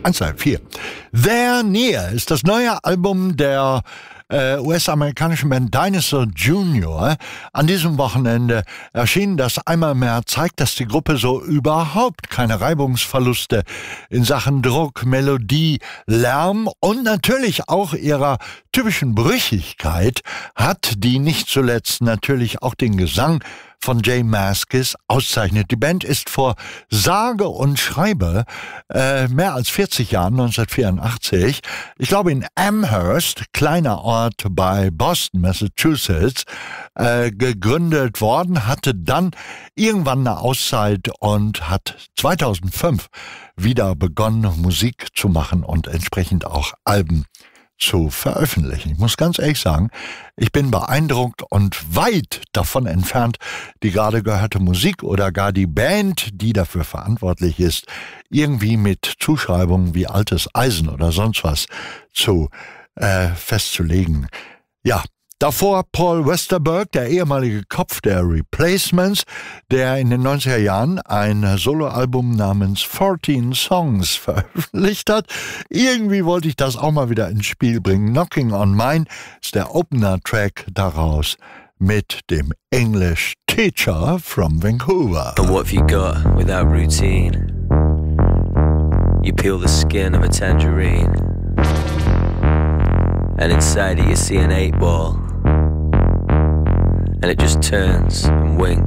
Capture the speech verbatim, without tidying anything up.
eins, zwei, vier. There Near ist das neue Album der äh, U S-amerikanischen Band Dinosaur Junior An diesem Wochenende erschienen. Das einmal mehr zeigt, dass die Gruppe so überhaupt keine Reibungsverluste in Sachen Druck, Melodie, Lärm und natürlich auch ihrer typischen Brüchigkeit hat, die nicht zuletzt natürlich auch den Gesang von J Mascis auszeichnet. Die Band ist vor sage und schreibe äh, mehr als vierzig Jahren, neunzehnhundertvierundachtzig, ich glaube in Amherst, kleiner Ort bei Boston, Massachusetts, äh, gegründet worden, hatte dann irgendwann eine Auszeit und hat zweitausendfünf wieder begonnen, Musik zu machen und entsprechend auch Alben zu veröffentlichen. Ich muss ganz ehrlich sagen, ich bin beeindruckt und weit davon entfernt, die gerade gehörte Musik oder gar die Band, die dafür verantwortlich ist, irgendwie mit Zuschreibungen wie altes Eisen oder sonst was zu äh, festzulegen. Ja, davor Paul Westerberg, der ehemalige Kopf der Replacements, der in den neunziger Jahren ein Soloalbum namens fourteen Songs veröffentlicht hat. Irgendwie wollte ich das auch mal wieder ins Spiel bringen. Knocking on Mine ist der Opener-Track daraus mit dem English Teacher from Vancouver. And what have you got without routine? You peel the skin of a tangerine, and inside it you see an eight ball, and it just turns and winks